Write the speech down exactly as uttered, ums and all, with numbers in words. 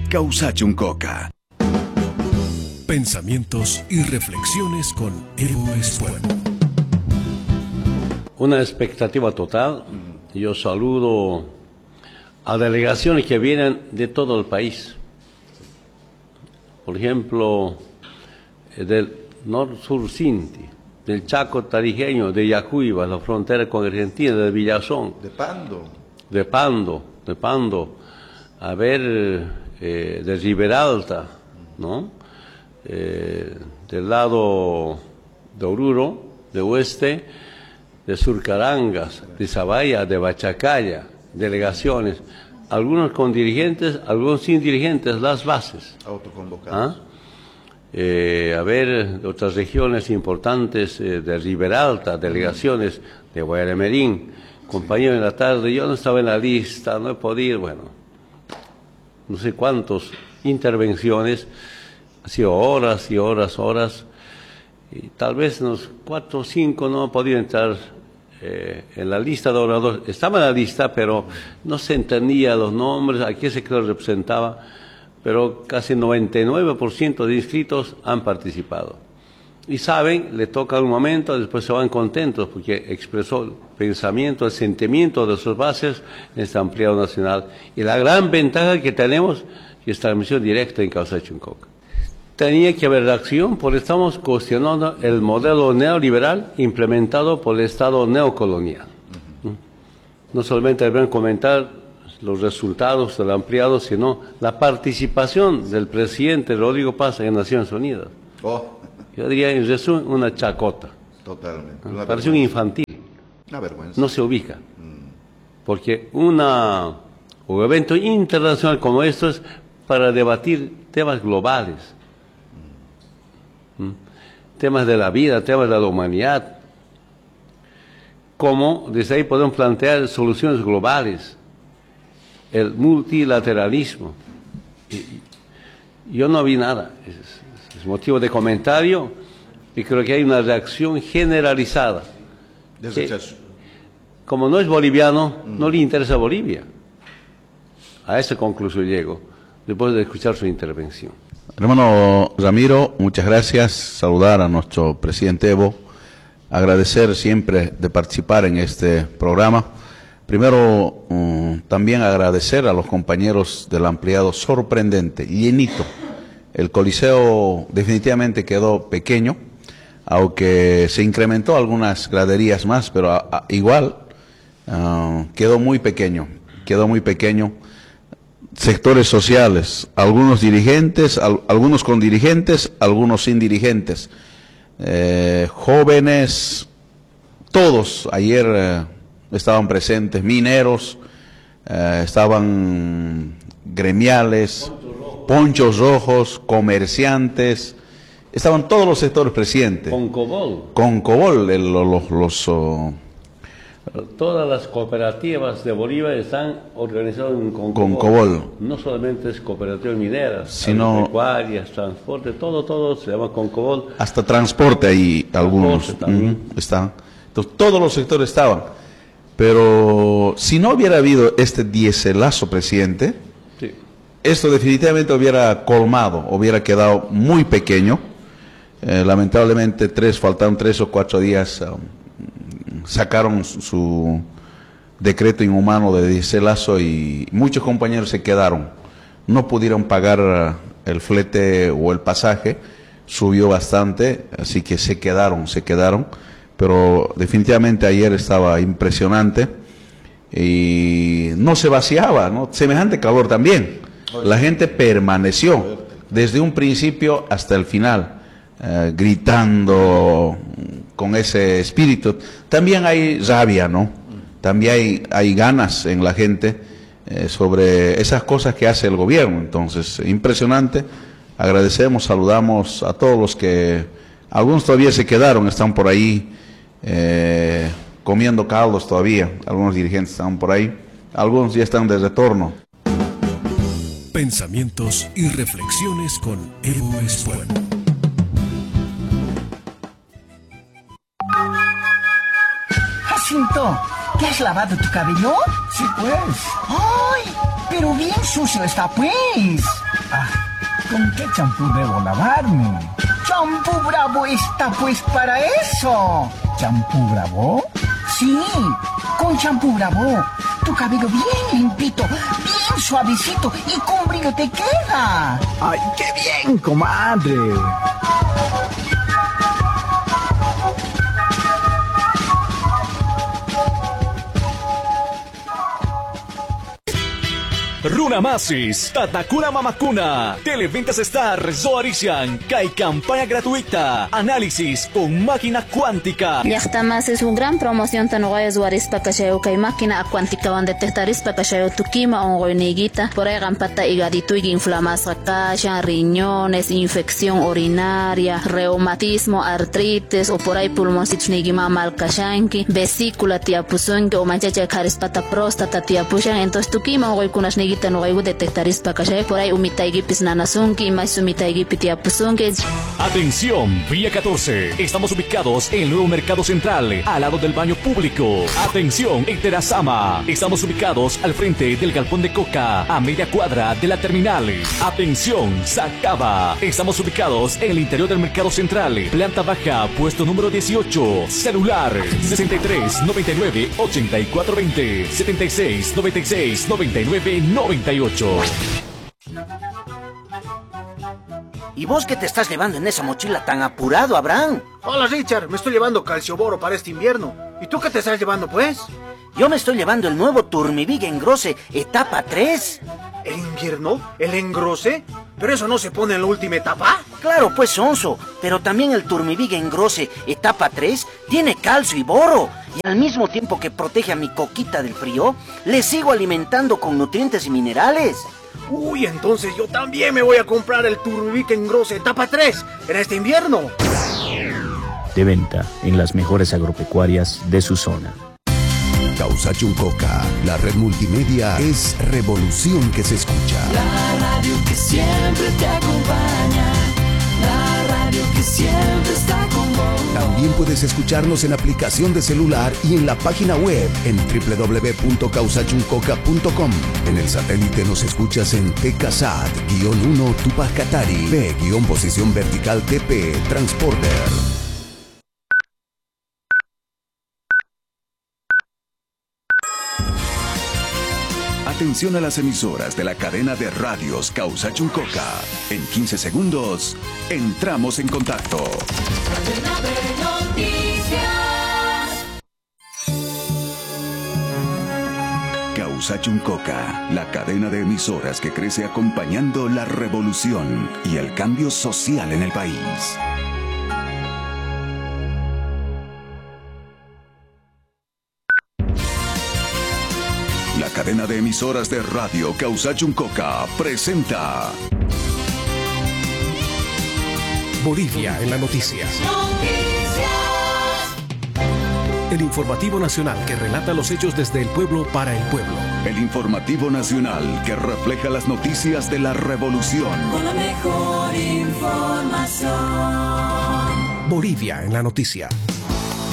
Causachuncoca. Pensamientos y reflexiones con Evo Espuelo. Una expectativa total. Yo saludo a delegaciones que vienen de todo el país. Por ejemplo, del Nor-Sur Sinti, del Chaco Tarijeño, de Yacuiba, la frontera con Argentina, de Villazón. De Pando. De Pando, de Pando. A ver, eh, de Riberalta, ¿no? Eh, del lado de Oruro, de Oeste, de Surcarangas, de Zabaya, de Bachacaya, delegaciones, algunos con dirigentes, algunos sin dirigentes, las bases. Autoconvocados. ¿Ah? Eh, a ver, de otras regiones importantes, eh, de Riberalta, delegaciones de Guayamerín, compañero en la tarde, yo no estaba en la lista, no he podido, bueno, no sé cuántas intervenciones, ha sido horas y horas, horas, y tal vez unos cuatro o cinco no he podido entrar eh, en la lista de oradores. Estaba en la lista, pero no se entendía los nombres, a qué sector representaba, pero casi el noventa y nueve por ciento de inscritos han participado. Y saben, le toca un momento, después se van contentos, porque expresó el pensamiento, el sentimiento de sus bases en este ampliado nacional. Y la gran ventaja que tenemos es transmisión directa en Causachuncoca. Tenía que haber reacción porque estamos cuestionando el modelo neoliberal implementado por el Estado neocolonial. Uh-huh. No solamente deben comentar los resultados del ampliado, sino la participación del presidente Rodrigo Paz en Naciones Unidas. Oh. Yo diría, en resumen, una chacota. Totalmente. Una Parece un infantil. Una vergüenza. No se ubica. Mm. Porque una, un evento internacional como esto es para debatir temas globales. Mm. Temas de la vida, temas de la humanidad. Como desde ahí podemos plantear soluciones globales. El multilateralismo. Y, yo no vi nada. Es, es motivo de comentario y creo que hay una reacción generalizada. Desde que, como no es boliviano, mm. no le interesa Bolivia. A esa conclusión llego, después de escuchar su intervención. Hermano Ramiro, muchas gracias. Saludar a nuestro presidente Evo, agradecer siempre de participar en este programa. Primero, um, también agradecer a los compañeros del ampliado sorprendente, llenito. El coliseo definitivamente quedó pequeño, aunque se incrementó algunas graderías más, pero a, a, igual uh, quedó muy pequeño, quedó muy pequeño. Sectores sociales, algunos dirigentes, al, algunos con dirigentes, algunos sin dirigentes, eh, jóvenes, todos ayer eh, estaban presentes, mineros, eh, estaban gremiales, ponchos rojos, comerciantes, estaban todos los sectores presentes. Con Cobol. Con Cobol, el, los... los oh, todas las cooperativas de Bolívar están organizadas en Concobol. Con Cobol. No solamente es cooperativas mineras, sino pecuarias, transporte, todo, todo se llama Concobol. Hasta transporte ahí algunos también. Uh-huh, están. Entonces todos los sectores estaban. Pero si no hubiera habido este diéselazo, presidente, sí. Esto definitivamente hubiera colmado, hubiera quedado muy pequeño. Eh, lamentablemente tres, faltaron tres o cuatro días. Um, sacaron su decreto inhumano de diéselazo y muchos compañeros se quedaron. No pudieron pagar el flete o el pasaje, subió bastante, así que se quedaron, se quedaron. Pero definitivamente ayer estaba impresionante y no se vaciaba, ¿no? Semejante calor también. La gente permaneció desde un principio hasta el final. Uh, gritando con ese espíritu. También hay rabia, ¿no? También hay, hay ganas en la gente eh, sobre esas cosas que hace el gobierno. Entonces, impresionante. Agradecemos, saludamos a todos los que, algunos todavía se quedaron, están por ahí eh, comiendo caldos todavía. Algunos dirigentes están por ahí, algunos ya están de retorno. Pensamientos y reflexiones con Evo Espuelo. Jacinto, ¿te has lavado tu cabello? Sí, pues. ¡Ay! pero bien sucio está, pues. Ah, ¿con qué champú debo lavarme? ¡Champú Bravo está, pues, para eso! ¿Champú Bravo? Sí, con champú Bravo. Tu cabello bien limpito, bien suavecito y con brillo te queda. ¡Ay, qué bien, comadre! Runamasis, Tatakuna Mamakuna, Televentas Star, Zoarisian, Kai campaña gratuita, análisis con máquina cuántica. Yachtamas es una gran promoción tanuaya Zoarispa Cachayo Kai máquina cuántica donde detectarispa Cachayo Tukima o Goiniguita, por ahí gampata higadito y inflamas cachan, riñones, infección urinaria, reumatismo, artritis o por ahí pulmoncito nigima mal cachanki, vesícula tiapuzunki o manchacha carispata próstata tiapushan, entonces Tukima o Goikunas no hay detectaris para que por ahí umitaigipis nanasunki más umitaigipis tiapusunki. Atención, Vía catorce. Estamos ubicados en el nuevo Mercado Central, al lado del baño público. Atención, en Terazama. Estamos ubicados al frente del galpón de Coca, a media cuadra de la terminal. Atención, Sacaba. Estamos ubicados en el interior del Mercado Central, planta baja, puesto número dieciocho. Celular sesenta y tres, noventa y nueve, ochenta y cuatro veinte, setenta y seis, noventa y seis, noventa y nueve, noventa y ocho. ¿Y vos qué te estás llevando en esa mochila tan apurado, Abraham? Hola, Richard, me estoy llevando calcioboro para este invierno. ¿Y tú qué te estás llevando, pues? Yo me estoy llevando el nuevo Turmivig Engrose, etapa tres. ¿El invierno? ¿El engrose? ¿Pero eso no se pone en la última etapa? Claro, pues, Sonso, pero también el Turmivig Engrose, etapa tres, tiene calcio y boro. Y al mismo tiempo que protege a mi coquita del frío, le sigo alimentando con nutrientes y minerales. Uy, entonces yo también me voy a comprar el Turmivig Engrose, etapa tres, en este invierno. De venta en las mejores agropecuarias de su zona. Causachuncoca, la red multimedia es revolución que se escucha. La radio que siempre te acompaña, la radio que siempre está con vos. También puedes escucharnos en aplicación de celular y en la página web en doble u doble u doble u punto causachuncoca punto com. En el satélite nos escuchas en TKSAT, guión uno Tupac Katari, B, guión posición vertical T P, Transporter. Atención a las emisoras de la cadena de radios Causachuncoca. En quince segundos, entramos en contacto. Cadena de noticias. Causachuncoca, la cadena de emisoras que crece acompañando la revolución y el cambio social en el país. La cadena de emisoras de radio Causachuncoca presenta Bolivia en la noticia. El informativo nacional que relata los hechos desde el pueblo para el pueblo. El informativo nacional que refleja las noticias de la revolución. Con la mejor información. Bolivia en la noticia.